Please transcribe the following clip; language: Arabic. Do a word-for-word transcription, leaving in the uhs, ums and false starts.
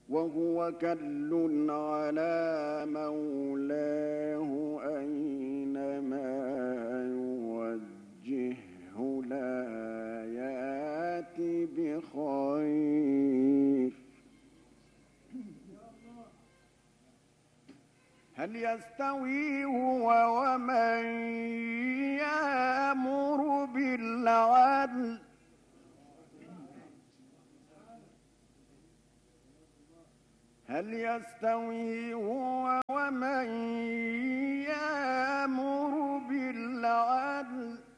وهو كل على مولاه أينما يوجهه لا يأتي بخير. هل يستوي هو ومن يأمر بالعدل هل يستوي هو ومن يأمر بالعدل